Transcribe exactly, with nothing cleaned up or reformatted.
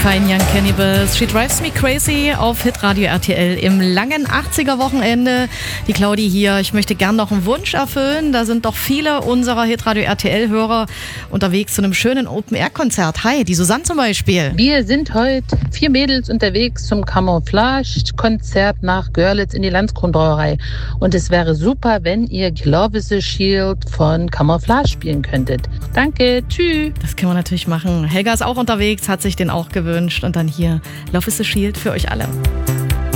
Fine Young Cannibals, She Drives Me Crazy auf Hitradio R T L im langen achtziger-Wochenende. Die Claudi hier. Ich möchte gern noch einen Wunsch erfüllen. Da sind doch viele unserer Hitradio R T L-Hörer unterwegs zu einem schönen Open-Air-Konzert. Hi, die Susanne zum Beispiel. Wir sind heute vier Mädels unterwegs zum Camouflage-Konzert nach Görlitz in die Landskronbrauerei. Und es wäre super, wenn ihr Love is a Shield von Camouflage spielen könntet. Danke, tschüss. Das können wir natürlich machen. Helga ist auch unterwegs, hat sich den auch gewünscht. Und dann hier Love is a Shield für euch alle.